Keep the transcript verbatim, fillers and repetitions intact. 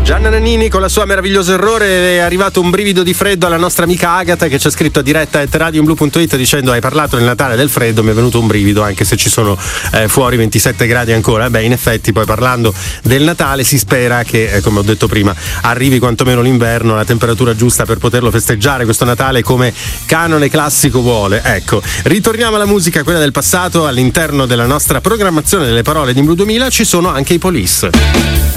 Gianna Nannini con la sua meraviglioso errore. È arrivato un brivido di freddo alla nostra amica Agata, che ci ha scritto a diretta at radioinblu punto it dicendo: hai parlato del Natale, del freddo, mi è venuto un brivido anche se ci sono eh, fuori ventisette gradi ancora. Beh, in effetti poi parlando del Natale si spera che, eh, come ho detto prima, arrivi quantomeno l'inverno, la temperatura giusta per poterlo festeggiare questo Natale come canone classico vuole. Ecco, ritorniamo alla musica, quella del passato. All'interno della nostra programmazione delle parole di Blu duemila ci sono anche i Police.